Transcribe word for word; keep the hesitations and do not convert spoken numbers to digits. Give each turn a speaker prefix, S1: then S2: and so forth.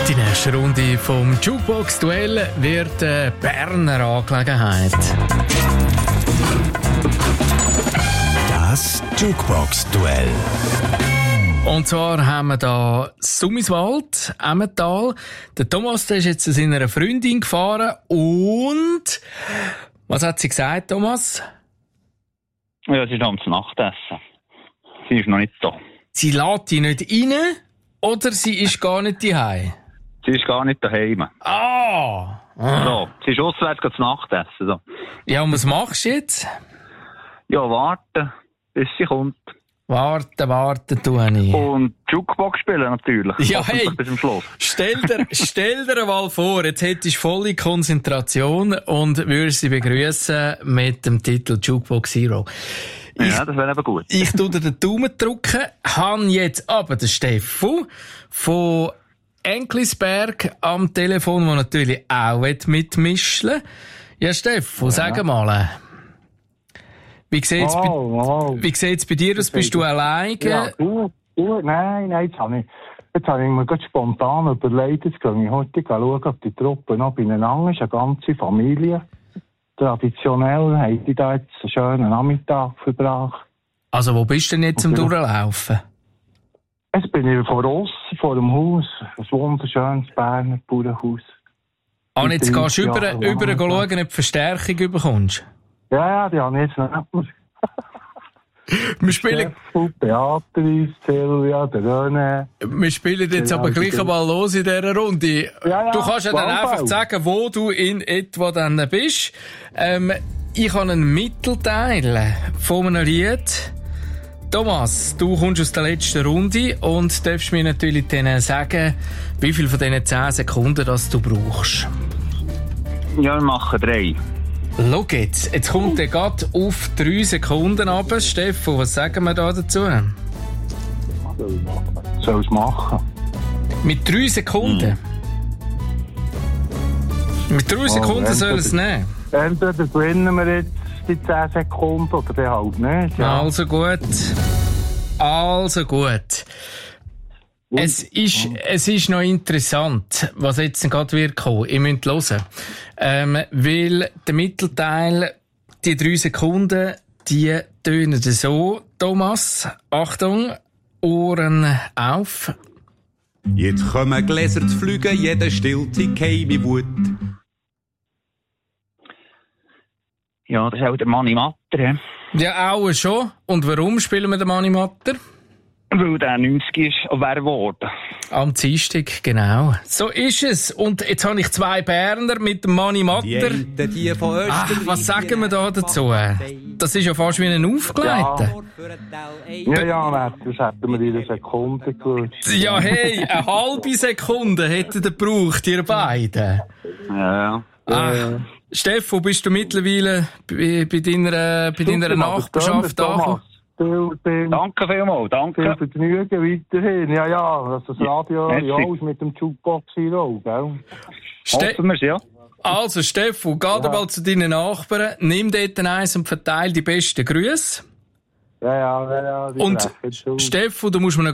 S1: Die nächste Runde vom Jukebox-Duell wird eine Berner Angelegenheit.
S2: Das Jukebox-Duell.
S1: Und zwar haben wir da Summiswald, Emmental. Der Thomas, der ist jetzt zu seiner Freundin gefahren und... Was hat sie gesagt, Thomas?
S3: Ja, sie ist noch am Nachtessen. Sie ist noch nicht da.
S1: Sie lädt dich nicht rein oder sie ist gar nicht daheim?
S3: Sie ist gar nicht daheim.
S1: Ah! ah.
S3: So, sie ist auswärts zu Nachtessen. So.
S1: Ja, und was machst du jetzt?
S3: Ja, warten, bis sie kommt.
S1: Warten, warten, tue ich.
S3: Und Jukebox spielen natürlich.
S1: Ja, hey,
S3: bis zum Schluss.
S1: Stell dir, stell dir mal vor, jetzt hättest du volle Konzentration und würdest sie begrüßen mit dem Titel Jukebox Hero. Ich,
S3: ja, das wäre eben gut.
S1: Ich tue dir den Daumen drücken, habe jetzt aber den Steffu von Enklisberg am Telefon, der natürlich auch mitmischen will. Ja, Steffu, ja. Sag mal. Wie sieht's
S4: oh,
S1: bei,
S4: oh.
S1: wie sieht's bei dir aus? Bist du alleine?
S4: Ja, du, du, nein, nein, jetzt habe ich, jetzt habe ich mir ganz spontan überlegt, jetzt gehe ich heute schauen, ob die Truppe noch beieinander ist, eine ganze Familie. Traditionell haben die da jetzt einen schönen Nachmittag verbracht.
S1: Also wo bist du denn jetzt zum Durchlaufen?
S4: Jetzt bin ich vor uns, vor dem Haus, ein wunderschönes Berner Bauernhaus.
S1: Ah, und jetzt gehst du über, über schauen, ob du Verstärkung bekommst?
S4: Ja, ja, die habe ich jetzt nicht.
S1: Wir spielen...
S4: Steffu, Beatrice, Silvia, der René.
S1: Wir spielen jetzt aber gleich einmal los in dieser Runde.
S4: Ja, ja,
S1: du kannst ja dann einfach sagen, wo du in etwa dann bist. Ähm, ich habe einen Mittelteil von einem Lied. Thomas, du kommst aus der letzten Runde und darfst mir natürlich dann sagen, wie viel von diesen zehn Sekunden das du brauchst.
S3: Ja, wir machen drei.
S1: Schau jetzt, jetzt kommt er gerade auf drei Sekunden runter. Steffu, was sagen wir da dazu?
S4: Soll ich machen?
S1: Mit drei Sekunden? Hm. Mit drei Sekunden oh, soll es nehmen?
S4: Entweder gewinnen wir jetzt die zehn Sekunden oder dann halt nicht. Ja.
S1: Also gut. Also gut. Und? Es ist, es ist noch interessant, was jetzt gerade wird kommen. Ihr müsst hören. Ähm, weil der Mittelteil, die drei Sekunden, die tönen so. Thomas, Achtung, Ohren auf.
S5: Jetzt kommen Gläser zu fliegen, jeder stillt die geheime Wut.
S3: Ja, das ist auch der Manni Matter.
S1: Ja, auch schon. Und warum spielen wir den Manni Matter?
S3: Weil der neunzig ist und wer geworden.
S1: Am Dienstag, genau. So ist es. Und jetzt habe ich zwei Berner mit dem Manni Matter.
S5: Die, die von
S1: Ach, was sagen wir da dazu? Das ist ja fast wie ein Aufgeleiter.
S4: Ja, ja, ja, das hätten wir in einer Sekunde gewusst.
S1: Ja, hey, eine halbe Sekunde hätten ihr gebraucht, ihr beiden.
S3: Ja, ja.
S1: Ach, Steffu, bist du mittlerweile bei, bei deiner, bei deiner Nachbarschaft angekommen?
S3: Danke vielmals, danke.
S4: Viel Vergnügen weiterhin. Ja, ja, das Radio ja, alles mit dem Jukebox Hero, gell?
S1: Ste-
S3: Hoffen wir's, ja.
S1: Also, Steffu, geh ja. mal zu deinen Nachbarn, nimm dort eins und verteile die besten Grüße.
S4: Ja, ja, ja, ja.
S1: Und Steffu, du musst mir noch